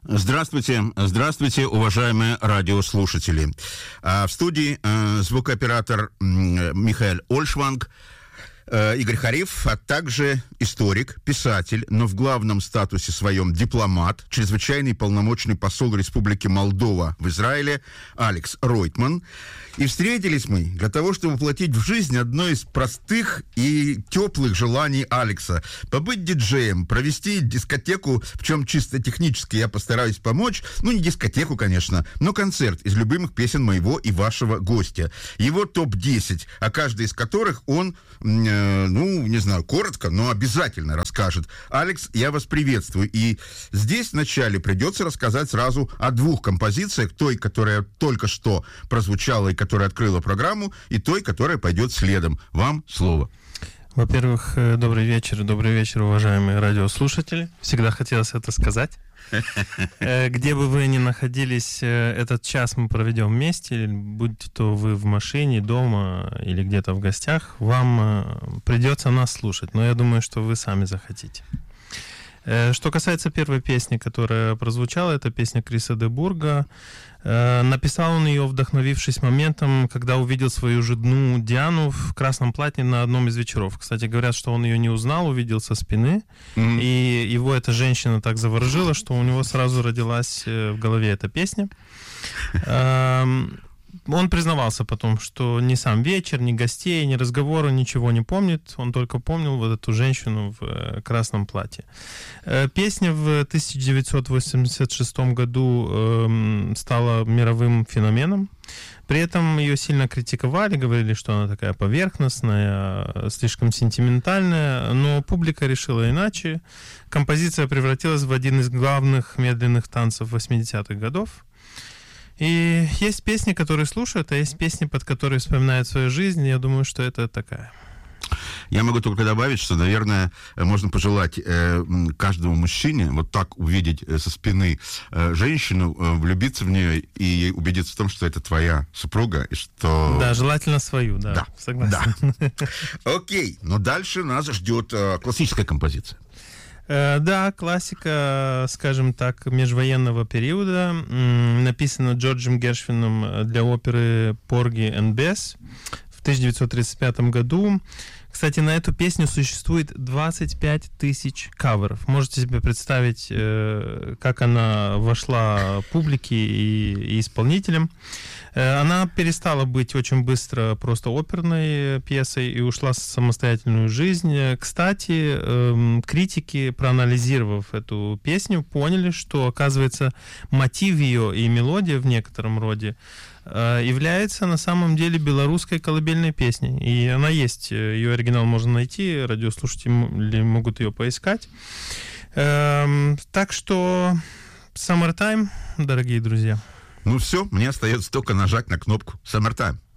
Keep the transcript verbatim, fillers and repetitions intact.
Здравствуйте, здравствуйте, уважаемые радиослушатели. В студии звукооператор Михаил Ольшванг, Игорь Хариф, а также историк, писатель, но в главном статусе своем дипломат, чрезвычайный полномочный посол Республики Молдова в Израиле Алекс Ройтман. И встретились мы для того, чтобы воплотить в жизнь одно из простых и теплых желаний Алекса. Побыть диджеем, провести дискотеку, в чем чисто технически я постараюсь помочь. Ну, не дискотеку, конечно, но концерт из любимых песен моего и вашего гостя. Его топ десять, о каждой из которых он, э, ну, не знаю, коротко, но обязательно расскажет. Алекс, я вас приветствую. И здесь вначале придется рассказать сразу о двух композициях. Той, которая только что прозвучала и которая открыла программу, и той, которая пойдет следом. Вам слово. Во-первых, добрый вечер, добрый вечер, уважаемые радиослушатели. Всегда хотелось это сказать. Где бы вы ни находились, этот час мы проведем вместе, будь то вы в машине, дома или где-то в гостях, вам придется нас слушать, но я думаю, что вы сами захотите. Что касается первой песни, которая прозвучала, это песня Криса де Бурга. Написал он ее, вдохновившись моментом, когда увидел свою жену Диану в красном платье на одном из вечеров. Кстати, говорят, что он ее не узнал, увидел со спины, mm-hmm. и его эта женщина так заворожила, что у него сразу родилась в голове эта песня. Он признавался потом, что ни сам вечер, ни гостей, ни разговора, ничего не помнит. Он только помнил вот эту женщину в красном платье. Песня в тысяча девятьсот восемьдесят шестом году стала мировым феноменом. При этом ее сильно критиковали, говорили, что она такая поверхностная, слишком сентиментальная, но публика решила иначе. Композиция превратилась в один из главных медленных танцев восьмидесятых годов. И есть песни, которые слушают, а есть песни, под которые вспоминают свою жизнь. Я думаю, что это такая. Я могу только добавить, что, наверное, можно пожелать э, каждому мужчине вот так увидеть э, со спины э, женщину, э, влюбиться в нее и убедиться в том, что это твоя супруга, и что... Да, желательно свою, да, да. Согласен. Да. Окей, но дальше нас ждет э, классическая композиция. Да, классика, скажем так, межвоенного периода, написана Джорджем Гершвином для оперы «Порги и Бесс» в тысяча девятьсот тридцать пятом году. Кстати, на эту песню существует двадцать пять тысяч каверов. Можете себе представить, как она вошла публике и, и исполнителям. Она перестала быть очень быстро просто оперной пьесой и ушла в самостоятельную жизнь. Кстати, критики, проанализировав эту песню, поняли, что, оказывается, мотив ее и мелодия в некотором роде является на самом деле белорусской колыбельной песней. И она есть, ее оригинал можно найти, радиослушатели могут ее поискать. Так что Summertime, дорогие друзья. Ну все, мне остается только нажать на кнопку Summertime.